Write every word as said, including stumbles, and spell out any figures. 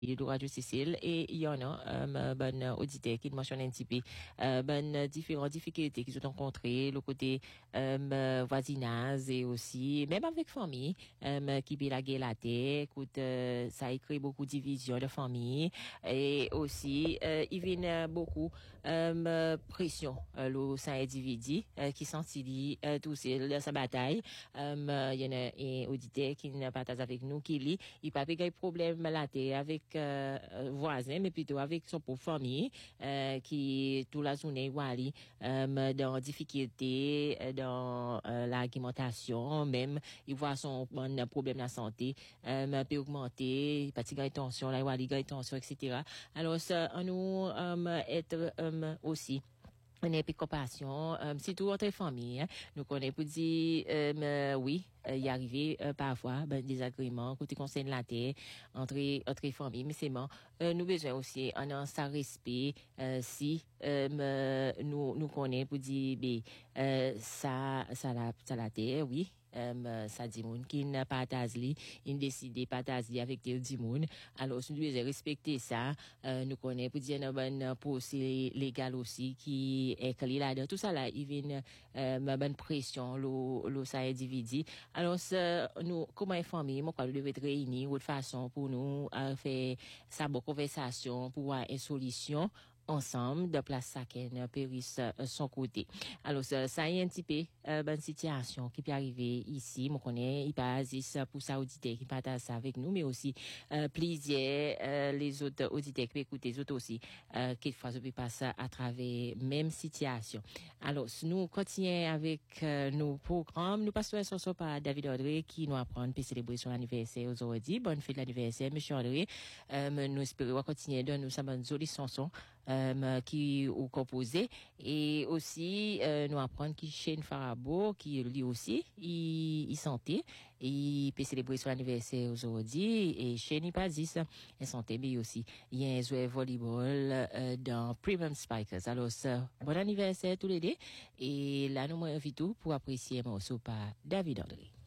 de Radio Cécile et il y en a un bon auditeur qui mentionne un petit peu euh, ben différentes difficultés qu'ils ont rencontrées le côté euh, voisinage et aussi même avec famille euh, qui peut la guerre la tête écoute euh, ça a créé beaucoup de divisions de famille et aussi euh, il vient beaucoup euh, pression euh, le sein individu euh, qui sentit euh, tout c'est sa bataille euh, il y en a un auditeur qui ne partage avec nous qui lit il pas de problème la tête avec Euh, voisin mais plutôt avec son pauvre famille euh, qui toute la journée wali euh, dans difficulté dans euh, l'argumentation même il voit son bon problème de la santé euh, peut augmenter pas de tension la wali tension etc alors ça on nous euh, être euh, aussi on est plus compassion euh, surtout entre familles hein. Nous connaissons pour dire euh, oui il euh, y arrivé euh, parfois ben, des agréments côté concerne la terre entre entre familles mais c'est bon euh, nous besoin aussi on a ça respect euh, si euh, nous nous connaissons pour dire ben euh, ça ça la ça la terre oui euh, ça dit moun qui n'a pas partage il décide partager avec tel dit moun alors nous devons respecter ça euh, nous connaît pour dire un bon procès légal aussi qui est clé là dedans tout ça là il vient euh, ma bonne pression le le ça individu alors ça, nous comment une famille moi nous devons être réunis de façon pour nous euh, faire ça bonne conversation pour avoir une solution ensemble de place ça qu'elle périsse euh, son côté alors ça ça y est un petit peu euh, bonne situation qui peut arriver ici moi connais il pas ça pour ça auditeur qui partage ça avec nous mais aussi euh, plaisir euh, les autres auditeurs qui écoutent les autres aussi euh, quelquefois je peux passer à travers même situation alors nous continuons avec euh, nos programmes nous passons sur ce par David André qui nous apprend pour célébrer son anniversaire aujourd'hui bonne fête d'anniversaire monsieur André euh, nous espérons continuer de nous ça bonne jolie chanson Euh, qui ont composé et aussi euh, nous apprendre qui Shane Farabo qui lui aussi il, il santé et il peut célébrer son anniversaire aujourd'hui et Shane il pas dit ça il santé mais aussi il y a un joueur volleyball euh, dans Premium Spikers alors ça bon anniversaire tous les deux et là nous m'invite tout pour apprécier un morceau par David André.